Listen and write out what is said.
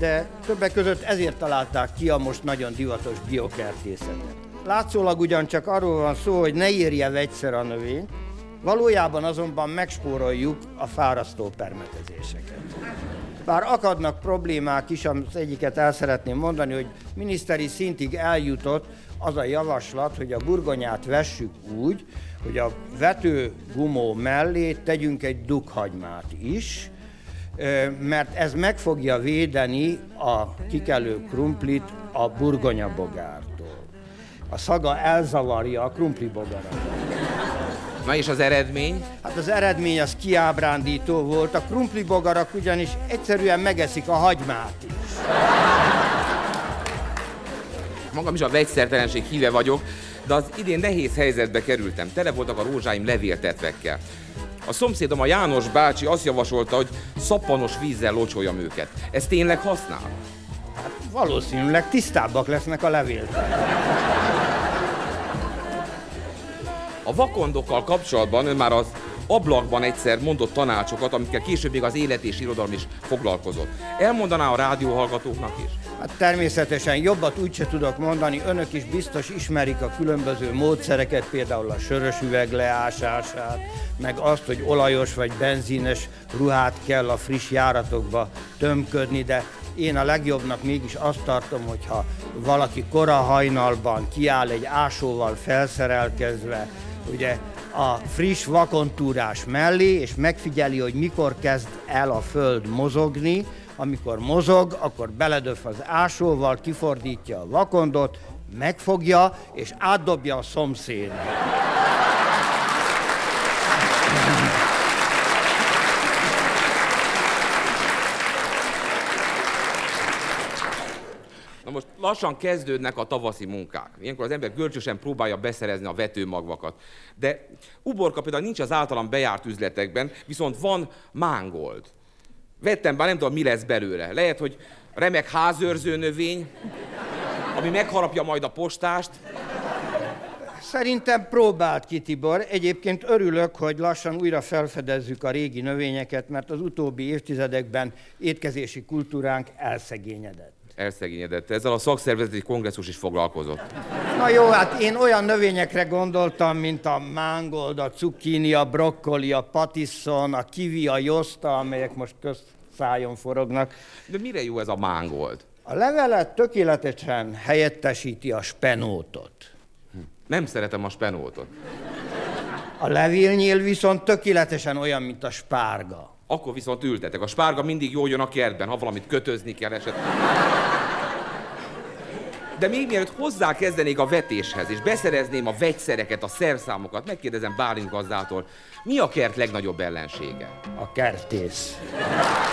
de többek között ezért találták ki a most nagyon divatos biokertészetet. Látszólag ugyancsak arról van szó, hogy ne érje vegyszer a növényt, valójában azonban megspóroljuk a fárasztó permetezéseket. Bár akadnak problémák is, az egyiket el szeretném mondani, hogy miniszteri szintig eljutott az a javaslat, hogy a burgonyát vessük úgy, hogy a vetőgumó mellé tegyünk egy dukhagymát is, mert ez meg fogja védeni a kikelő krumplit a burgonyabogártól. A szaga elzavarja a krumplibogarat. Na és az eredmény? Hát az eredmény az kiábrándító volt, a krumplibogarak ugyanis egyszerűen megeszik a hagymát is. Magam is a vegyszertelenség híve vagyok, de az idén nehéz helyzetbe kerültem. Tele voltak a rózsáim levéltetvekkel. A szomszédom, a János bácsi azt javasolta, hogy szappanos vízzel locsoljam őket. Ez tényleg használ? Hát valószínűleg tisztábbak lesznek a levéltetvek. A vakondokkal kapcsolatban ön már az ablakban egyszer mondott tanácsokat, amikkel később még az élet és irodalom is foglalkozott. Elmondaná a rádióhallgatóknak is? Hát természetesen jobbat úgyse tudok mondani, önök is biztos ismerik a különböző módszereket, például a sörös üveg leásását, meg azt, hogy olajos vagy benzínes ruhát kell a friss járatokba tömködni, de én a legjobbnak mégis azt tartom, hogyha valaki kora hajnalban kiáll egy ásóval felszerelkezve, ugye a friss vakontúrás mellé, és megfigyeli, hogy mikor kezd el a föld mozogni. Amikor mozog, akkor beledöf az ásóval, kifordítja a vakondot, megfogja, és átdobja a szomszédra. Na most lassan kezdődnek a tavaszi munkák. Ilyenkor az ember görcsösen próbálja beszerezni a vetőmagvakat. De uborka például nincs az általam bejárt üzletekben, viszont van mángold. Vettem, bár nem tudom, mi lesz belőle. Lehet, hogy remek házőrző növény, ami megharapja majd a postást. Szerintem próbált ki, Tibor. Egyébként örülök, hogy lassan újra felfedezzük a régi növényeket, mert az utóbbi évtizedekben étkezési kultúránk elszegényedett. Elszegényedett. Ezzel a szakszervezeti kongresszus is foglalkozott. Na jó, hát én olyan növényekre gondoltam, mint a mángold, a cukkini, a brokkoli, a patiszon, a kiwi, a joszta, amelyek most közszájon forognak. De mire jó ez a mángold? A levelet tökéletesen helyettesíti a spenótot. Nem szeretem a spenótot. A levélnyél viszont tökéletesen olyan, mint a spárga. Akkor viszont ültetek. A spárga mindig jól jön a kertben, ha valamit kötözni kell esetleg. De még mielőtt hozzákezdenék a vetéshez, és beszerezném a vegyszereket, a szerszámokat, megkérdezem Bálint gazdától, mi a kert legnagyobb ellensége? A kertész.